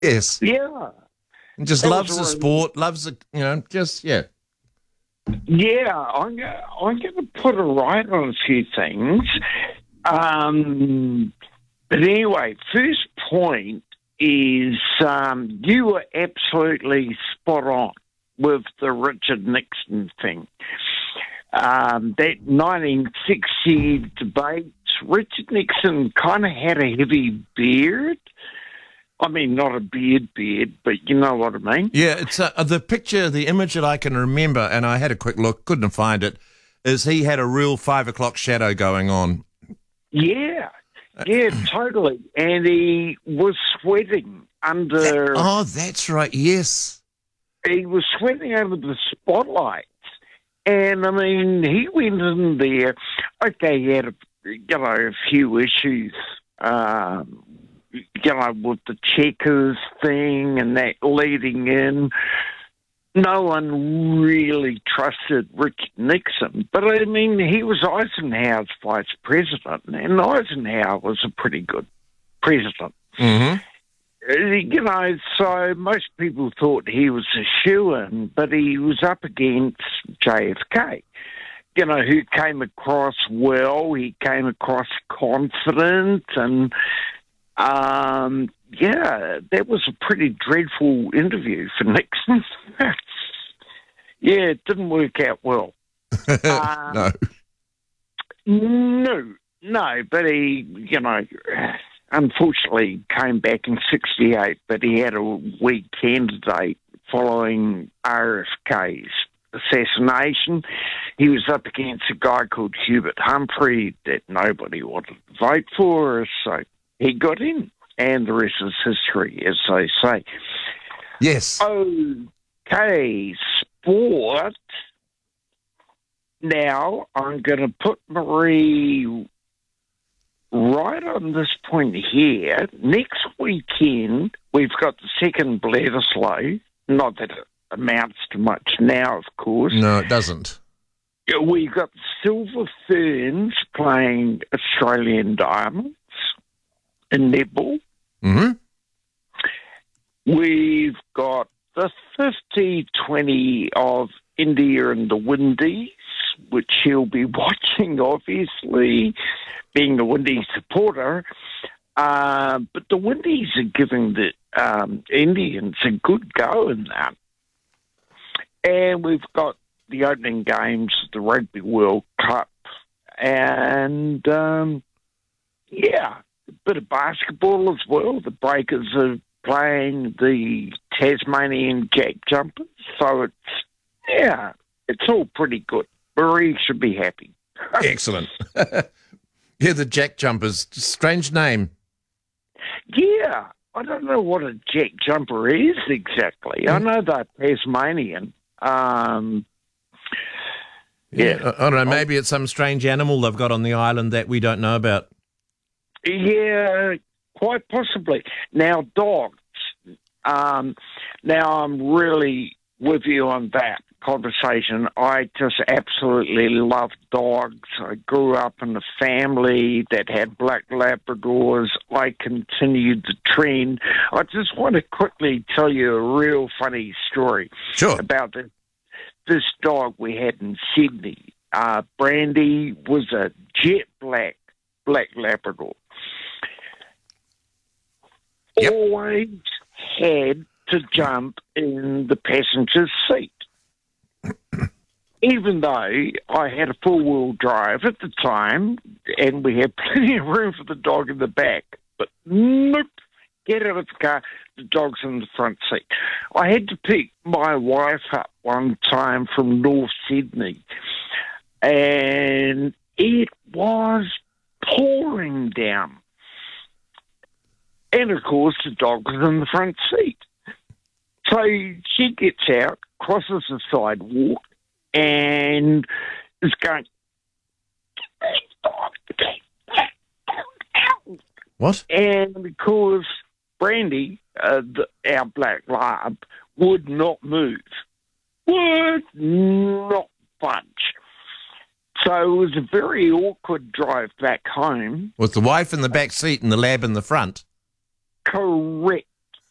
Yes. Yeah. And just That loves was the really, sport, loves the, just, yeah. yeah, I'm going to put a right on a few things. But anyway, first point is you were absolutely spot on with the Richard Nixon thing. That 1960 debates, Richard Nixon kind of had a heavy beard. I mean, not a beard, but you know what I mean. Yeah, it's the image that I can remember, and I had a quick look, couldn't find it, is he had a real 5 o'clock shadow going on. Yeah, totally. And he was sweating under. That's right, yes. He was sweating under the spotlights. And, I mean, he went in there. Okay, he had a few issues, with the checkers thing and that leading in. No one really trusted Richard Nixon. But, I mean, he was Eisenhower's vice president, and Eisenhower was a pretty good president. Mm-hmm. So most people thought he was a shoo-in, but he was up against JFK, who came across well, he came across confident, and, that was a pretty dreadful interview for Nixon. Yeah, it didn't work out well. No, but he, unfortunately came back in 1968, but he had a weak candidate following RFK's assassination. He was up against a guy called Hubert Humphrey that nobody wanted to vote for, so he got in, and the rest is history, as they say. Yes. Okay, sport. Now, I'm going to put Marie right on this point here. Next weekend, we've got the second Bledisloe. Not that it amounts to much now, of course. No, it doesn't. We've got Silver Ferns playing Australian Diamonds in netball. Mm-hmm. We've got the 50-20 of India and the Windies, which he'll be watching, obviously, being a Windies supporter. But the Windies are giving the Indians a good go in that. And we've got the opening games of the Rugby World Cup. And, a bit of basketball as well. The Breakers are playing the Tasmanian Jack Jumpers. So it's all pretty good. Marie should be happy. Excellent. Yeah, the Jack Jumpers. Strange name. Yeah. I don't know what a Jack Jumper is exactly. I know they're Tasmanian. I don't know. Maybe it's some strange animal they've got on the island that we don't know about. Yeah, quite possibly. Now, dogs. Now, I'm really with you on that conversation. I just absolutely love dogs. I grew up in a family that had black Labradors. I continued the trend. I just want to quickly tell you a real funny story about this dog we had in Sydney. Brandy was a jet black Labrador. Yep. Always had to jump in the passenger seat. Even though I had a four-wheel drive at the time and we had plenty of room for the dog in the back. But nope, get out of the car, the dog's in the front seat. I had to pick my wife up one time from North Sydney and it was pouring down. And, of course, the dog was in the front seat. So she gets out, crosses the sidewalk, and is going, what? And because Brandy, our black lab, would not move, would not budge. So it was a very awkward drive back home. Was the wife in the back seat and the lab in the front? Correct.